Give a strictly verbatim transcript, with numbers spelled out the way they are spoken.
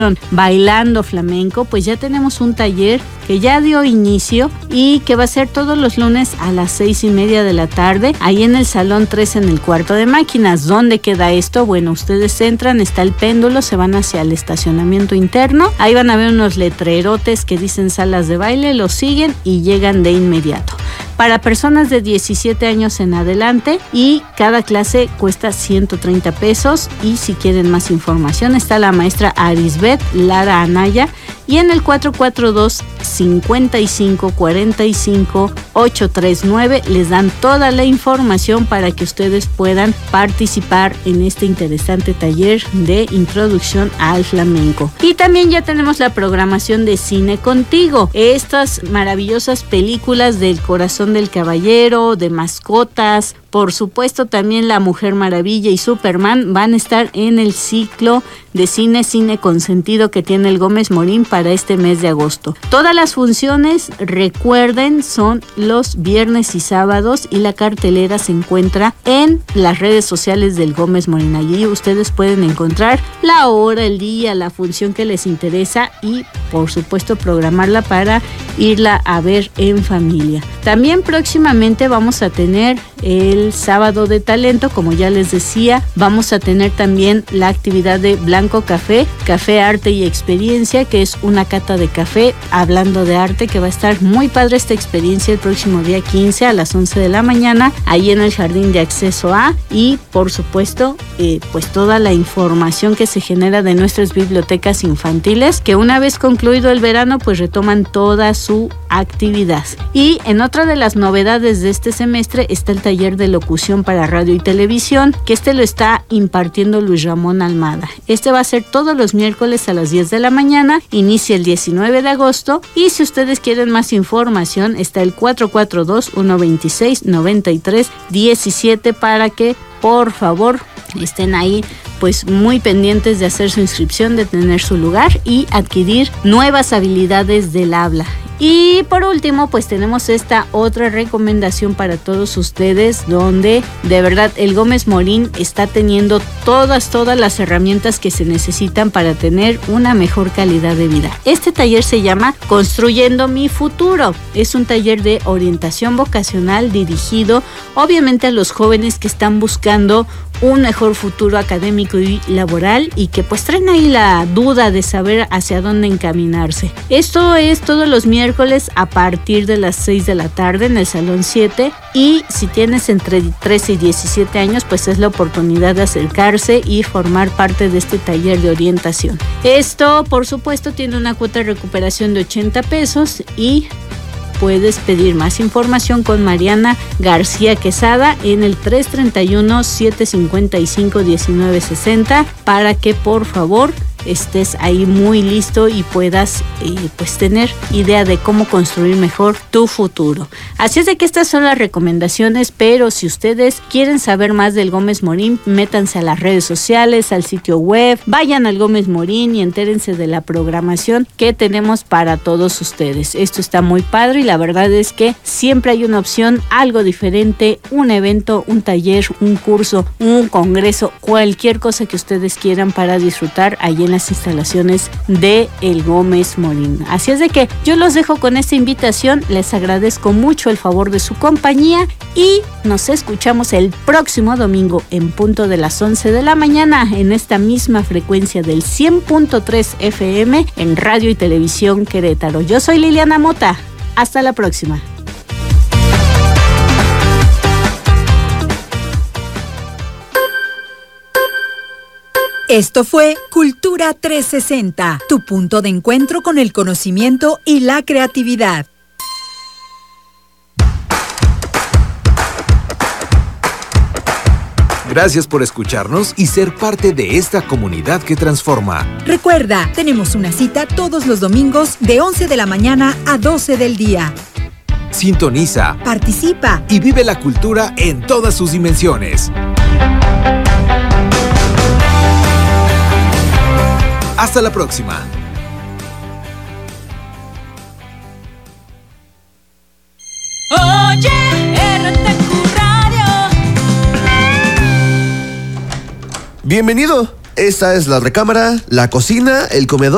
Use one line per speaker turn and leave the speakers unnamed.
bailando flamenco, pues ya tenemos un taller que ya dio inicio y que va a ser todos los lunes a las seis y media de la tarde, ahí en el Salón tres en el cuarto de máquinas. ¿Dónde queda esto? Bueno, ustedes entran, está el péndulo, se van hacia el estacionamiento interno, ahí van a ver unos letrerotes que dicen salas de baile, los siguen y llegan de inmediato. Para personas de diecisiete años en adelante, y cada clase cuesta ciento treinta pesos. Y si quieren más información, está la maestra Arisbet Lara Anaya, y en el cuatro cuatro dos, cinco cinco cuatro cinco, ocho tres nueve les dan toda la información para que ustedes puedan participar en este interesante taller de introducción al flamenco. Y también ya tenemos la programación de Cine Contigo, estas maravillosas películas del corazón del caballero, de mascotas. Por supuesto, también La Mujer Maravilla y Superman van a estar en el ciclo de cine, cine consentido que tiene el Gómez Morín para este mes de agosto. Todas las funciones, recuerden, son los viernes y sábados, y la cartelera se encuentra en las redes sociales del Gómez Morín. Allí ustedes pueden encontrar la hora, el día, la función que les interesa y, por supuesto, programarla para irla a ver en familia. También próximamente vamos a tener el sábado de talento, como ya les decía. Vamos a tener también la actividad de Blanco Café, Café, Arte y Experiencia, que es una cata de café hablando de arte, que va a estar muy padre esta experiencia el próximo día quince a las once de la mañana, ahí en el Jardín de Acceso A. Y por supuesto, eh, pues toda la información que se genera de nuestras bibliotecas infantiles, que una vez concluido el verano, pues retoman toda su actividad. Y en otra de las novedades de este semestre está el taller de locución para radio y televisión, que este lo está impartiendo Luis Ramón Almada. Este va a ser todos los miércoles a las diez de la mañana, inicia el diecinueve de agosto, y si ustedes quieren más información está el cuatro cuatro dos, uno dos seis, nueve tres uno siete para que por favor estén ahí pues muy pendientes de hacer su inscripción, de tener su lugar y adquirir nuevas habilidades del habla. Y por último, pues tenemos esta otra recomendación para todos ustedes, donde de verdad el Gómez Morín está teniendo todas, todas las herramientas que se necesitan para tener una mejor calidad de vida. Este taller se llama Construyendo mi Futuro. Es un taller de orientación vocacional dirigido obviamente a los jóvenes que están buscando un mejor futuro académico y laboral, y que pues traen ahí la duda de saber hacia dónde encaminarse. Esto es todos los miércoles a partir de las seis de la tarde en el Salón siete, y si tienes entre trece y diecisiete años, pues es la oportunidad de acercarse y formar parte de este taller de orientación. Esto, por supuesto, tiene una cuota de recuperación de ochenta pesos, y puedes pedir más información con Mariana García Quesada en el tres tres uno, siete cinco cinco, uno nueve seis cero para que por favor estés ahí muy listo y puedas eh, pues tener idea de cómo construir mejor tu futuro. Así es de que estas son las recomendaciones, pero si ustedes quieren saber más del Gómez Morín, métanse a las redes sociales, al sitio web, vayan al Gómez Morín y entérense de la programación que tenemos para todos ustedes. Esto está muy padre y la verdad es que siempre hay una opción, algo diferente, un evento, un taller, un curso, un congreso, cualquier cosa que ustedes quieran para disfrutar allí en las instalaciones de el Gómez Morín. Así es de que yo los dejo con esta invitación, les agradezco mucho el favor de su compañía y nos escuchamos el próximo domingo en punto de las once de la mañana en esta misma frecuencia del cien punto tres F M en Radio y Televisión Querétaro. Yo soy Liliana Mota, hasta la próxima.
Esto fue Cultura trescientos sesenta, tu punto de encuentro con el conocimiento y la creatividad.
Gracias por escucharnos y ser parte de esta comunidad que transforma.
Recuerda, tenemos una cita todos los domingos de once de la mañana a doce del día.
Sintoniza,
participa
y vive la cultura en todas sus dimensiones. Hasta la próxima.
Oye, R T Q Radio.
Bienvenido. Esta es la recámara, la cocina, el comedor